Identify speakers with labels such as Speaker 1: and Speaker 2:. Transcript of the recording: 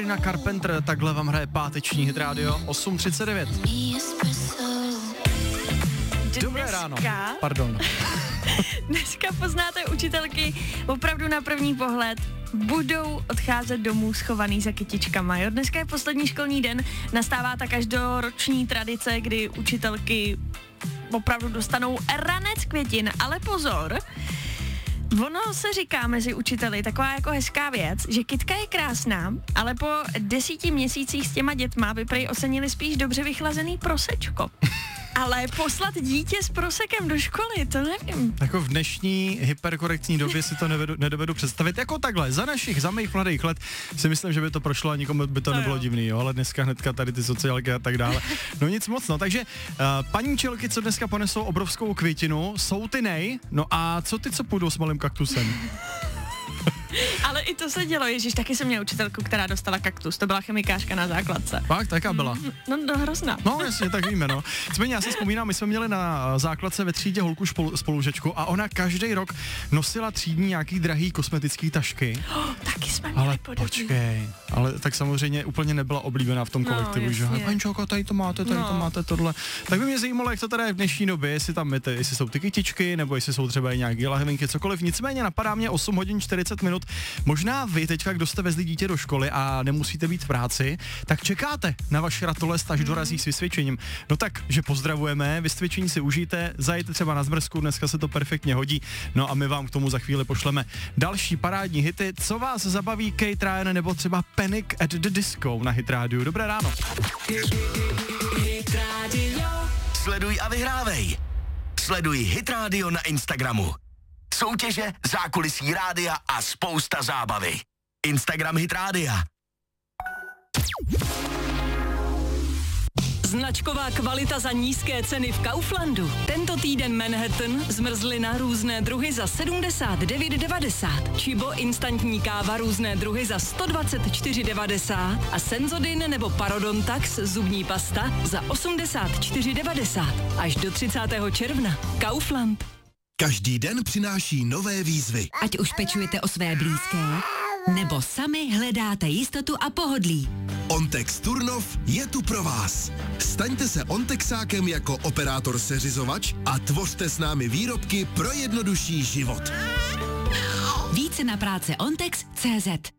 Speaker 1: Na Carpenter, takhle vám hraje páteční Hit Radio 8:39. Dobré ráno. Pardon.
Speaker 2: Dneska poznáte učitelky opravdu na první pohled. Budou odcházet domů schovaný za kytičkama. Jo? Dneska je poslední školní den, nastává ta každoroční tradice, kdy učitelky opravdu dostanou ranec květin, ale pozor, ono se říká mezi učiteli taková jako hezká věc, že kytka je krásná, ale po 10 měsících s těma dětma by prý ocenili spíš dobře vychlazený prosečko. Ale poslat dítě s prosekem do školy, to nevím.
Speaker 1: Jako v dnešní hyperkorektní době si to nedovedu představit. Jako takhle, za mých mladých let si myslím, že by to prošlo a nikomu by to nebylo divný, jo, ale dneska hnedka tady ty sociálky a tak dále. No nic moc, no, takže paní čelky, co dneska ponesou obrovskou květinu, jsou ty nej, no a co ty, co půjdou s malým kaktusem?
Speaker 2: Ale i to se dělo, ježiš, taky jsem měla učitelku, která dostala kaktus, to byla chemikářka na základce.
Speaker 1: Fakt, taká byla?
Speaker 2: No hrozná.
Speaker 1: No jasně, tak víme, no. Nicméně já si vzpomínám, my jsme měli na základce ve třídě holku spolužečku a ona každý rok nosila třídní nějaký drahý kosmetický tašky.
Speaker 2: Taky jsme měli
Speaker 1: ale
Speaker 2: podobný.
Speaker 1: Počkej, ale tak samozřejmě úplně nebyla oblíbená v tom kolektivu, že? Paní Čelko, tady to máte tohle. Tak by mě zajímalo, jak to teda je v dnešní době, jestli tam jestli jsou ty kytičky, nebo jestli jsou třeba i nějaké lahvinky, cokoliv. Nicméně napadá mě 8 hodin 40 minut. Možná vy teďka, kdo jste vezli dítě do školy a nemusíte být v práci, tak čekáte na vaši ratolest, až dorazí s vysvědčením. No tak, že pozdravujeme, vysvědčení si užijte, zajděte třeba na Zmrzku, dneska se to perfektně hodí, no a my vám k tomu za chvíli pošleme další parádní hity. Co vás zabaví, Kate Ryan nebo třeba Panic at the Disco na Hit Radio. Dobré ráno.
Speaker 3: Sleduj a vyhrávej. Sleduj Hit Radio na Instagramu. Soutěže, zákulisí rádia a spousta zábavy. Instagram Hit Rádia.
Speaker 4: Značková kvalita za nízké ceny v Kauflandu. Tento týden Manhattan, zmrzlina různé druhy za 79,90. Čibo instantní káva různé druhy za 124,90. A Senzodin nebo Parodontax zubní pasta za 84,90. Až do 30. června. Kaufland.
Speaker 5: Každý den přináší nové výzvy.
Speaker 6: Ať už pečujete o své blízké, nebo sami hledáte jistotu a pohodlí.
Speaker 5: Ontex Turnov je tu pro vás. Staňte se Ontexákem jako operátor seřizovač a tvořte s námi výrobky pro jednodušší život.
Speaker 6: Více na práce Ontex.cz